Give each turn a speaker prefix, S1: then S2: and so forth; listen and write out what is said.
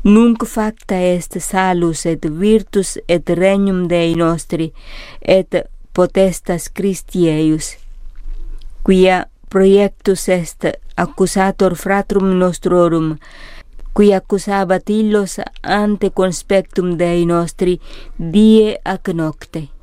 S1: Nunc facta est salus et virtus et regnum Dei nostri et potestas Christi eius, quia proiectus est accusator fratrum nostrorum, qui accusabat illos ante conspectum Dei nostri die ac nocte.